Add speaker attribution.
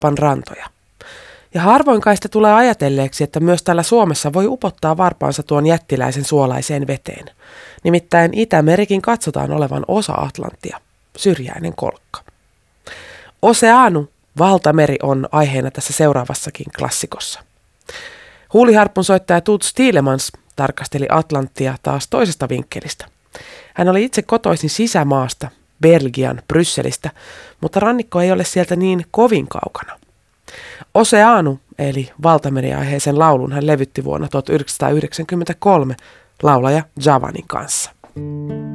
Speaker 1: Euroopan rantoja. Ja harvoin kai sitä tulee ajatelleeksi, että myös täällä Suomessa voi upottaa varpaansa tuon jättiläisen suolaiseen veteen. Nimittäin Itämerikin katsotaan olevan osa Atlanttia, syrjäinen kolkka. Oseanu, valtameri, on aiheena tässä seuraavassakin klassikossa. Huuliharpunsoittaja Toots Thielemans tarkasteli Atlanttia taas toisesta vinkkelistä. Hän oli itse kotoisin sisämaasta, Belgian, Brysselistä, mutta rannikko ei ole sieltä niin kovin kaukana. Oseanu, eli valtameriaiheisen laulun, hän levytti vuonna 1993 laulaja Javanin kanssa.